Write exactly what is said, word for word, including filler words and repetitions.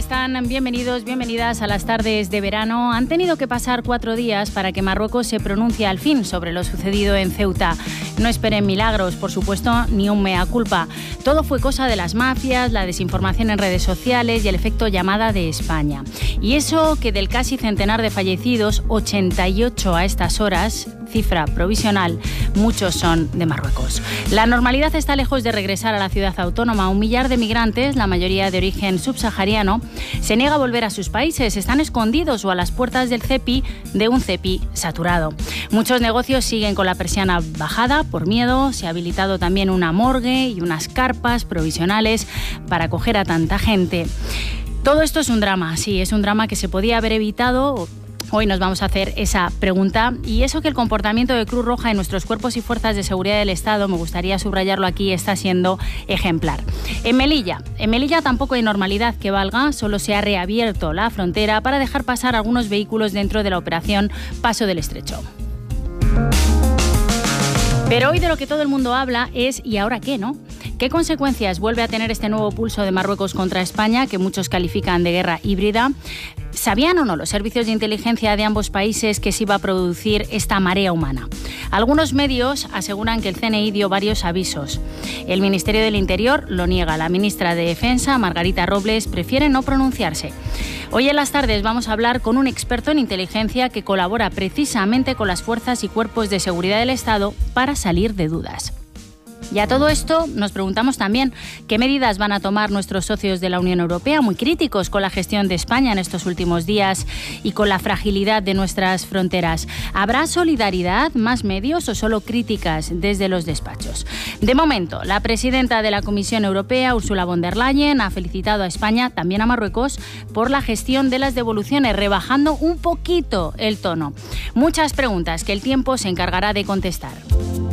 están? Bienvenidos, bienvenidas a las tardes de verano. Han tenido que pasar cuatro días para que Marruecos se pronuncie al fin sobre lo sucedido en Ceuta. No esperen milagros, por supuesto, ni un mea culpa. Todo fue cosa de las mafias, la desinformación en redes sociales y el efecto llamada de España. Y eso que del casi centenar de fallecidos, ochenta y ocho a estas horas, cifra provisional, muchos son de Marruecos. La normalidad está lejos de regresar a la ciudad autónoma. Un millar de migrantes, la mayoría de origen subsahariano, se niega a volver a sus países. Están escondidos o a las puertas del cepi, de un cepi saturado. Muchos negocios siguen con la persiana bajada por miedo. Se ha habilitado también una morgue y unas carpas provisionales para acoger a tanta gente. Todo esto es un drama, sí, es un drama que se podía haber evitado. Hoy nos vamos a hacer esa pregunta, y eso que el comportamiento de Cruz Roja en nuestros cuerpos y fuerzas de seguridad del Estado, me gustaría subrayarlo aquí, está siendo ejemplar. En Melilla, en Melilla tampoco hay normalidad que valga, solo se ha reabierto la frontera para dejar pasar algunos vehículos dentro de la operación Paso del Estrecho. Pero hoy de lo que todo el mundo habla es ¿y ahora qué, no? ¿Qué consecuencias vuelve a tener este nuevo pulso de Marruecos contra España, que muchos califican de guerra híbrida? ¿Sabían o no los servicios de inteligencia de ambos países que se iba a producir esta marea humana? Algunos medios aseguran que el C N I dio varios avisos. El Ministerio del Interior lo niega. La ministra de Defensa, Margarita Robles, prefiere no pronunciarse. Hoy en las tardes vamos a hablar con un experto en inteligencia que colabora precisamente con las fuerzas y cuerpos de seguridad del Estado para salir de dudas. Y a todo esto nos preguntamos también qué medidas van a tomar nuestros socios de la Unión Europea, muy críticos con la gestión de España en estos últimos días y con la fragilidad de nuestras fronteras. ¿Habrá solidaridad, más medios o solo críticas desde los despachos? De momento, la presidenta de la Comisión Europea, Ursula von der Leyen, ha felicitado a España, también a Marruecos, por la gestión de las devoluciones, rebajando un poquito el tono. Muchas preguntas que el tiempo se encargará de contestar.